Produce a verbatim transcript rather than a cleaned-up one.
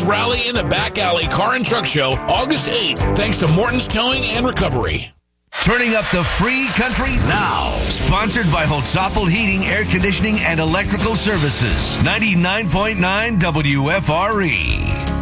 Rally in the Back Alley Car and Truck Show, August eighth, thanks to Morton's Towing and Recovery. Turning up the free country now. Sponsored by Holtzapfel Heating, Air Conditioning, and Electrical Services. ninety-nine point nine W F R E.